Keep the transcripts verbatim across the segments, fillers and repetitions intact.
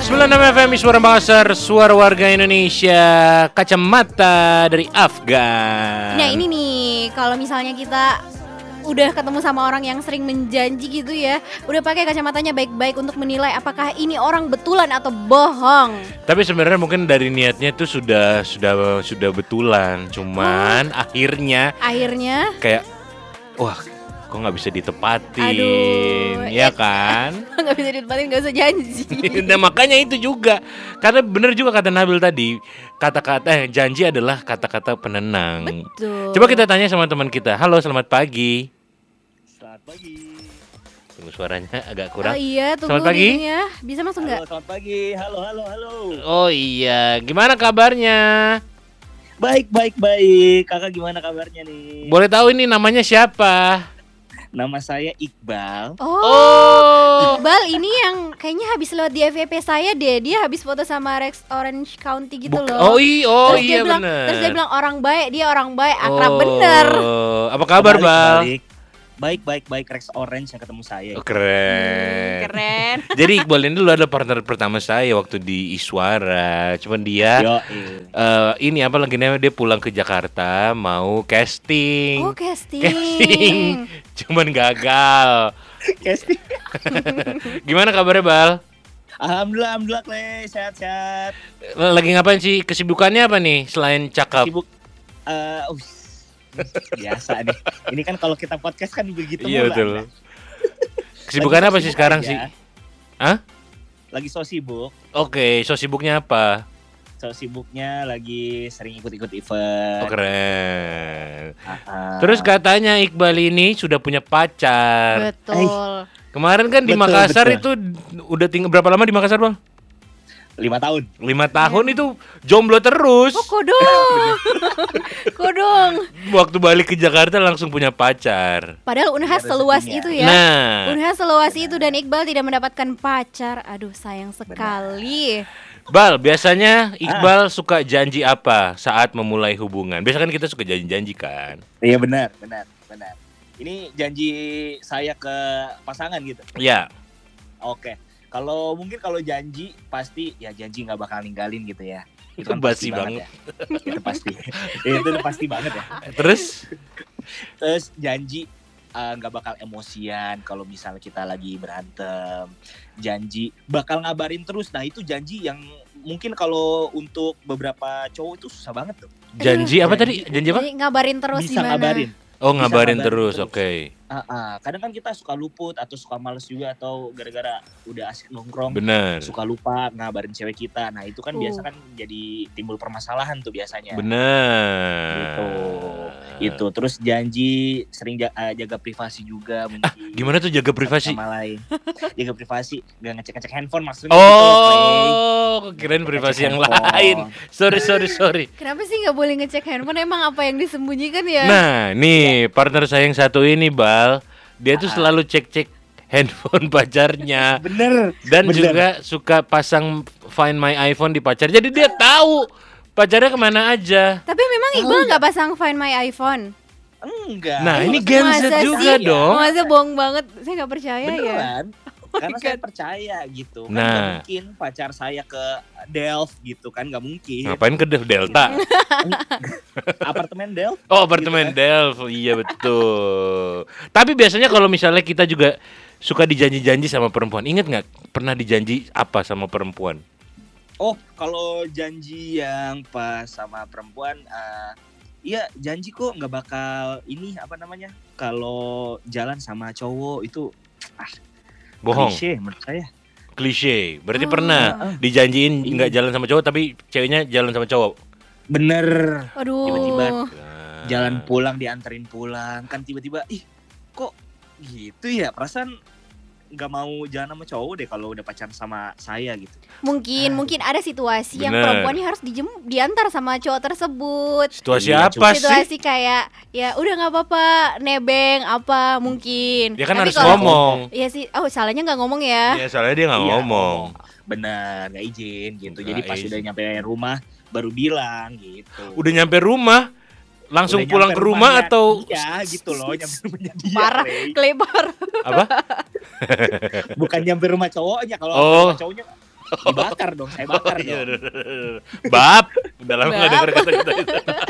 sembilan puluh enam F M Suara Makassar, suara warga Indonesia, kacamata dari Afgan. Nah ini nih, kalau misalnya kita udah ketemu sama orang yang sering menjanji gitu ya, udah pakai kacamatanya baik-baik untuk menilai apakah ini orang betulan atau bohong. Tapi sebenarnya mungkin dari niatnya tuh sudah sudah sudah betulan, cuman oh. akhirnya akhirnya kayak wah, kok nggak bisa ditepatin. Aduh, ya kan? Nggak bisa ditepatin, nggak usah janji. Nah makanya itu juga, karena bener juga kata Nabil tadi, kata-kata eh, janji adalah kata-kata penenang. Betul. Coba kita tanya sama teman kita. Halo, selamat pagi. Selamat pagi. Tunggu, suaranya agak kurang. Oh iya, tunggu. Selamat pagi. Dirinya. Bisa masuk nggak? Halo, selamat pagi. Halo, halo, halo. Oh iya, gimana kabarnya? Baik, baik, baik. Kakak gimana kabarnya nih? Boleh tahu ini namanya siapa? Nama saya Iqbal. Oh, Oh. Iqbal ini yang kayaknya habis lewat di F Y P saya deh. Dia habis foto sama Rex Orange County gitu Buk- loh. Oh, i- oh terus iya dia bilang, bener. Terus dia bilang orang baik, dia orang baik, akrab Oh, bener. Apa kabar, Kebalik, Bal? kebalik. Baik, baik, baik. Rex Orange yang ketemu saya. Oh, keren. Hmm, keren. Jadi Iqbal ini dulu ada partner pertama saya waktu di Iswara. Cuman dia Yo, eh, ini apa lagi namanya, dia pulang ke Jakarta mau casting. Oh, casting. Casting. Cuman gagal. casting. Gimana kabarnya, Bal? Alhamdulillah, alhamdulillah, Kle. Sehat-sehat. Lagi ngapain sih? Kesibukannya apa nih selain cakep? Sibuk. Eh, uh, biasa nih. Ini kan kalau kita podcast kan begitu Iya mula, betul. kan? Kesibukannya Lagi apa so sih sibuk sekarang aja. sih? Hah? Lagi so sibuk. Oke, so sibuknya apa? So sibuknya lagi sering ikut-ikut event. Oh, keren. Ah, Terus katanya Iqbal ini sudah punya pacar. Betul. Kemarin kan di Betul, Makassar betul. itu udah tinggal berapa lama di Makassar, Bang? lima tahun. Lima tahun itu jomblo terus. Oh, kodong. Kodong. Waktu balik ke Jakarta langsung punya pacar. Padahal Unhas Ada seluas rezekinya. itu ya. Nah, Unhas seluas itu dan Iqbal tidak mendapatkan pacar. Aduh, sayang sekali. Bal, biasanya Iqbal suka janji apa saat memulai hubungan? Biasa kan kita suka janji-janji kan? Iya benar, benar, benar. Ini janji saya ke pasangan gitu. Ya, Oke. Kalau mungkin kalau janji pasti ya janji nggak bakal ninggalin gitu ya. Itu kan basi pasti banget. ya. Itu pasti. Itu udah pasti banget ya. terus? Terus janji eh, nggak bakal emosian kalau misalnya kita lagi berantem. Janji bakal ngabarin terus. Nah itu janji yang mungkin kalau untuk beberapa cowok itu susah banget tuh. Janji apa Janji. tadi? Janji apa? Jadi ngabarin terus Bisa gimana? ngabarin. Oh, Bisa ngabarin ngabarin terus, terus. oke. Ah, ah. Kadang kan kita suka luput atau suka males juga atau gara-gara udah asik nongkrong. Bener, Suka lupa ngabarin cewek kita. Nah itu kan Uh. biasa kan jadi timbul permasalahan tuh biasanya. bener. Gitu. Itu terus janji sering ja- eh, jaga privasi juga mungkin. Gimana tuh jaga privasi? Sama lain. Jaga privasi, gak ngecek-ngecek handphone maksudnya gitu, Clay. Oh, kirain Ngecek privasi yang handphone. lain. Sorry, sorry, sorry. Kenapa sih nggak boleh ngecek handphone? Emang apa yang disembunyikan ya? Nah, nih partner saya yang satu ini, Bal, dia tuh selalu cek-cek handphone pacarnya. Bener. Dan bener. juga suka pasang Find My iPhone di pacar. Jadi dia tahu pacarnya kemana aja. Tapi memang Iqbal nggak pasang Find My iPhone. Enggak. Nah, ini Maksudnya- Gen Z Masa juga sih? dong. Masa bohong banget? Saya nggak percaya ya. Beneran. Karena my saya God. percaya gitu. Kan Nah. gak mungkin pacar saya ke Delft gitu kan, gak mungkin. Ngapain ke Del- Delta? Apartemen Delft. Oh, apartemen Gitu Delft. Iya betul. Tapi biasanya kalau misalnya kita juga suka dijanji-janji sama perempuan. Ingat nggak pernah dijanji apa sama perempuan? Oh, kalau janji yang pas sama perempuan, eh, iya janji kok nggak bakal ini apa namanya? Kalau jalan sama cowok itu Bohong. klise menurut saya. Klise. Berarti Oh. pernah Heeh. dijanjiin Iya. nggak jalan sama cowok tapi ceweknya jalan sama cowok. Bener. Aduh. Tiba-tiba Nah. jalan pulang dianterin pulang kan tiba-tiba ih kok gitu ya perasaan nggak mau jalan sama cowok deh kalau udah pacaran sama saya gitu. Mungkin Aduh. mungkin ada situasi yang Bener. perempuan ini harus dijem diantar sama cowok tersebut. Situasi Iya, apa sih? Situasi kayak ya udah nggak apa-apa nebeng apa mungkin. Dia kan Tapi harus kalau- ngomong. Iya sih. Oh salahnya nggak ngomong ya. Ya soalnya dia nggak Iya, ngomong. Bener nggak izin gitu. Nggak Jadi pas izin. udah nyampe rumah baru bilang gitu. Udah nyampe rumah langsung Udah pulang nyampe ke rumah rumahnya atau iya gitu loh nyampe rumahnya dia. Parah. Rey. Klebar. apa? Bukan nyampe rumah cowoknya kalau Oh. rumah cowoknya Dibakar dong, saya bakar Iya, dong. Bab, udah lama nggak Bab. denger kata-kata itu.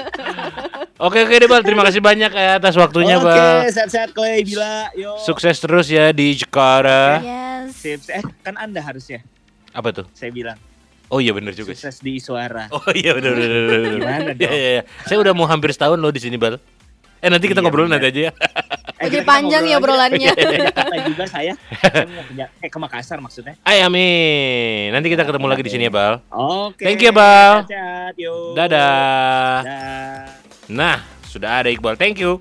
Oke oke deh Bal, terima kasih banyak ya atas waktunya Oke, Bal. sehat-sehat Clay, Bila, yo. Sukses terus ya di Jakarta. Yes. Sip, eh kan Anda harusnya, Apa tuh? saya bilang. Oh iya bener juga sih. Sukses di Iswara. Oh iya bener bener bener. bener. Gimana Iya dong? iya iya. Saya udah mau hampir setahun loh di sini Bal. Eh nanti kita Iya, ngobrol bener. nanti aja ya. Eh, Jadi kita panjang ya ngobrol aja. obrolannya. Ke Jakarta juga saya. Saya mau ke, Ja- eh, ke Makassar maksudnya. Ay amin. Nanti kita ketemu lagi di sini ya Bal. Oke. Thank you, Bal. Sehat-sehat, yo. Dadah. Dah. Nah sudah ada Iqbal. Thank you.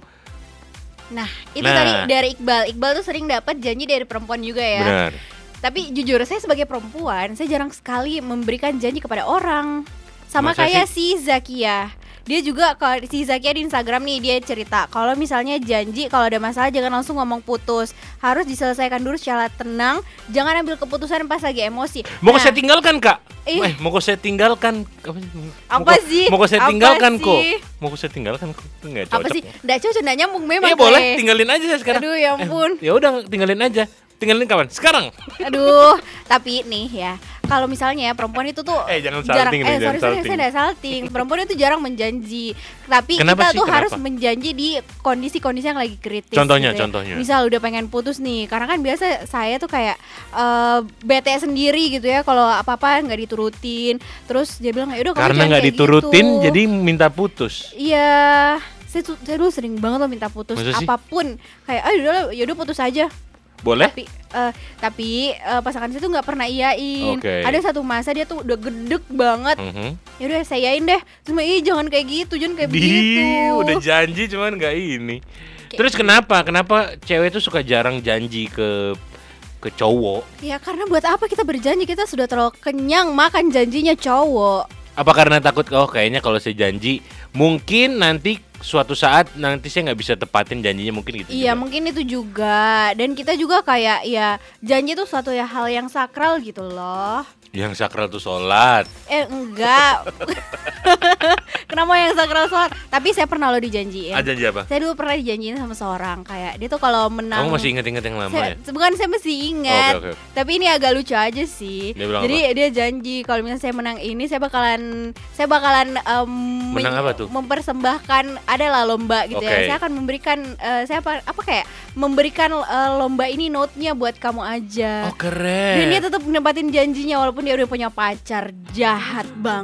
Nah, itu Nah. tadi dari Iqbal. Iqbal tuh sering dapat janji dari perempuan juga ya. Benar. Tapi jujur saya sebagai perempuan, saya jarang sekali memberikan janji kepada orang. Sama Masa kayak si Zakia. Dia juga kalau si Zakia di Instagram nih dia cerita kalau misalnya janji kalau ada masalah jangan langsung ngomong putus, harus diselesaikan dulu secara tenang, jangan ambil keputusan pas lagi emosi. Mau Nah, saya tinggalkan kak? Ih. Eh, mau saya tinggalkan? Apa, sih? Apa Mau- sih? Mau saya Apa tinggalkan kok? sih? Mau saya tinggalkan kok? Nggak cocok. apa sih? Nggak cocok, nggak nyambung memang. Iya boleh, Kay. tinggalin aja sekarang. Aduh ya ampun. Ya udah, tinggalin aja. Tinggalin kapan? Sekarang. Aduh, tapi nih ya, kalau misalnya ya, perempuan itu tuh Eh, jangan jarang, salting nih, eh jangan sorry sorry salting. saya nggak salting. Perempuan itu jarang menjanji, tapi Kenapa kita sih? tuh Kenapa? harus menjanji di kondisi-kondisi yang lagi kritis. Contohnya, gitu ya. contohnya. Misal udah pengen putus nih, karena kan biasa saya tuh kayak eh, bete sendiri gitu ya, kalau apa-apa nggak diturutin. Terus dia bilang ya udah kamu Karena jangan nggak kayak diturutin, gitu. jadi minta putus. Iya, saya tuh saya dulu sering banget loh minta putus Masa sih? apapun. Kayak ah udah ya udah putus aja. Boleh? Tapi eh, tapi eh, pasangan saya tuh nggak pernah iyain. Oke. Ada satu masa dia tuh udah gedek banget. Mhm. Ya udah saya iyain deh. Cuma ih jangan kayak gitu, jangan kayak Di, begitu. udah janji cuman nggak ini. Kayak Terus kenapa? Kenapa cewek tuh suka jarang janji ke ke cowok? Ya karena buat apa kita berjanji, kita sudah terlalu kenyang makan janjinya cowok. Apa karena takut oh kayaknya kalau saya janji mungkin nanti suatu saat nanti saya nggak bisa tepatin janjinya mungkin gitu. Iya juga. mungkin itu juga. Dan kita juga kayak ya janji itu suatu ya hal yang sakral gitu loh. Yang sakral tuh sholat. Eh enggak. Kenapa yang sakral sholat? Tapi saya pernah lo dijanjiin. Ah, janji apa? Saya dulu pernah dijanjiin sama seorang kayak dia tuh kalau menang. Kamu masih inget-inget yang lama saya, ya? bukan saya masih ingat. Oke, oke. Tapi ini agak lucu aja sih. Dia bilang Jadi dia janji kalau misalnya saya menang ini saya bakalan saya bakalan em, Menang men- apa tuh? mempersembahkan adalah lomba gitu Oke. ya. Saya akan memberikan eh, saya apa, apa kayak memberikan eh, lomba ini note-nya buat kamu aja. Oh keren. Dan dia tetap nempatin janjinya walaupun dia udah punya pacar. Jahat banget.